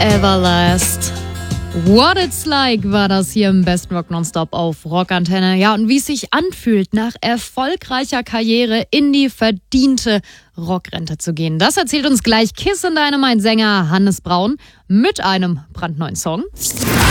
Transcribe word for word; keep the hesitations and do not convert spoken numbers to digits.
Everlast. What It's Like war das hier im Best Rock Nonstop auf Rockantenne. Ja, und wie es sich anfühlt, nach erfolgreicher Karriere in die verdiente Rockrente zu gehen. Das erzählt uns gleich Kiss in Dynamite Sänger Hannes Braun mit einem brandneuen Song.